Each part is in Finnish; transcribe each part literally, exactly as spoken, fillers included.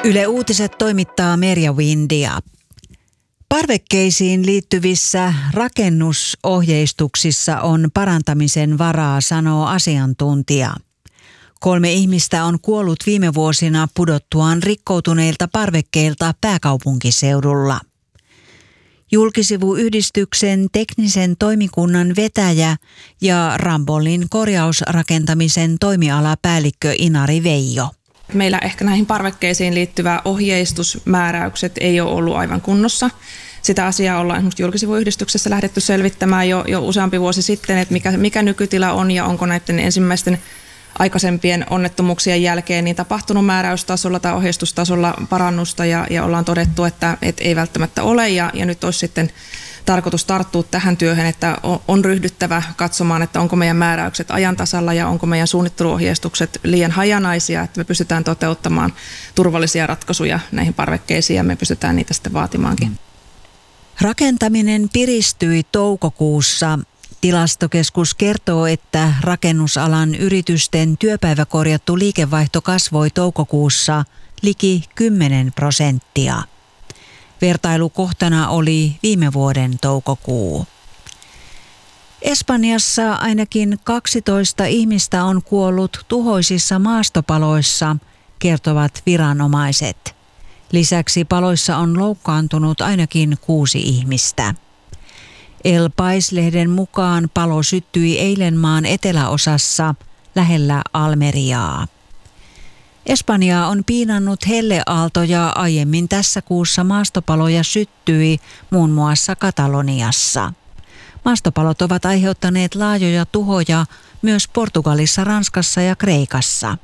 Yle Uutiset toimittaa Merja Windia. Parvekkeisiin liittyvissä rakennusohjeistuksissa on parantamisen varaa, sanoo asiantuntija. Kolme ihmistä on kuollut viime vuosina pudottuaan rikkoutuneilta parvekkeilta pääkaupunkiseudulla. Julkisivuyhdistyksen teknisen toimikunnan vetäjä ja Rambollin korjausrakentamisen toimialapäällikkö Inari Veijo. Meillä ehkä näihin parvekkeisiin liittyvä ohjeistusmääräykset ei ole ollut aivan kunnossa. Sitä asiaa ollaan esimerkiksi Julkisivuyhdistyksessä lähdetty selvittämään jo, jo useampi vuosi sitten, että mikä, mikä nykytila on ja onko näiden ensimmäisten aikaisempien onnettomuuksien jälkeen niin tapahtunut määräystasolla tai ohjeistustasolla parannusta ja, ja ollaan todettu, että, että ei välttämättä ole ja, ja nyt olisi sitten tarkoitus tarttua tähän työhön, että on ryhdyttävä katsomaan, että onko meidän määräykset ajan tasalla ja onko meidän suunnitteluohjeistukset liian hajanaisia, että me pystytään toteuttamaan turvallisia ratkaisuja näihin parvekkeisiin ja me pystytään niitä sitten vaatimaankin. Rakentaminen piristyi toukokuussa. Tilastokeskus kertoo, että rakennusalan yritysten työpäiväkorjattu liikevaihto kasvoi toukokuussa liki kymmenen prosenttia. Vertailukohtana oli viime vuoden toukokuu. Espanjassa ainakin kaksitoista ihmistä on kuollut tuhoisissa maastopaloissa, kertovat viranomaiset. Lisäksi paloissa on loukkaantunut ainakin kuusi ihmistä. El Pais-lehden mukaan palo syttyi eilen maan eteläosassa lähellä Almeriaa. Espanjaa on piinannut helleaalto ja aiemmin tässä kuussa maastopaloja syttyi muun muassa Kataloniassa. Maastopalot ovat aiheuttaneet laajoja tuhoja myös Portugalissa, Ranskassa ja Kreikassa.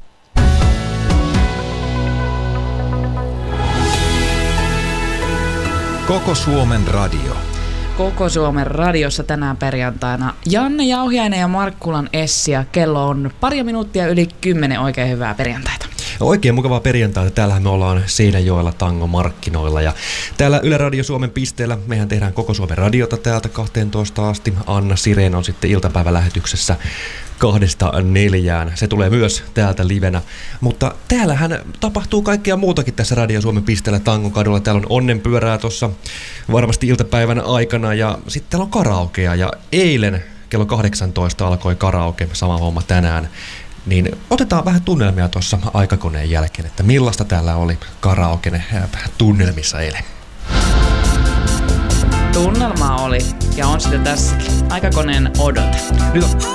Koko Suomen radio. Koko Suomen radiossa tänään perjantaina Janne Jauhiainen ja Markkulan Essi ja kello on pari minuuttia yli kymmenen. Oikein hyvää perjantaita. Oikein mukavaa perjantaita. Täällähän me ollaan Seinäjoella Tango markkinoilla ja täällä Yle Radio Suomen pisteellä mehän tehdään Koko Suomen radiota täältä kahteentoista asti. Anna Sireen on sitten iltapäivälähetyksessä kahdesta neljään. Se tulee myös täältä livenä. Mutta täällähän tapahtuu kaikkea muutakin tässä Radio Suomen pisteellä Tangon kadulla. Täällä on onnenpyörää tuossa varmasti iltapäivän aikana ja sitten täällä on karaokea ja eilen kello kahdeksantoista alkoi karaoke, sama homma tänään. Niin otetaan vähän tunnelmia tuossa aikakoneen jälkeen, että millaista täällä oli karaoke tunnelmissa eilen. Tunnelmaa oli ja on sitä tässäkin. Aikakoneen odote. Nyt on